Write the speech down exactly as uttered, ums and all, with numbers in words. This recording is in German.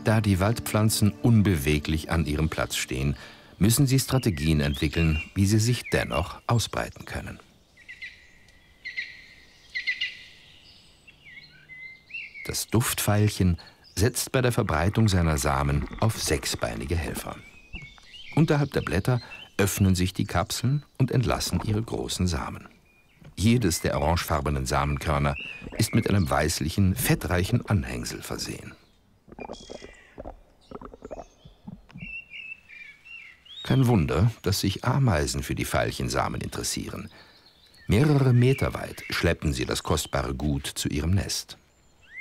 Da die Waldpflanzen unbeweglich an ihrem Platz stehen, müssen sie Strategien entwickeln, wie sie sich dennoch ausbreiten können. Das Duftveilchen setzt bei der Verbreitung seiner Samen auf sechsbeinige Helfer. Unterhalb der Blätter öffnen sich die Kapseln und entlassen ihre großen Samen. Jedes der orangefarbenen Samenkörner ist mit einem weißlichen, fettreichen Anhängsel versehen. Kein Wunder, dass sich Ameisen für die Veilchensamen interessieren. Mehrere Meter weit schleppen sie das kostbare Gut zu ihrem Nest.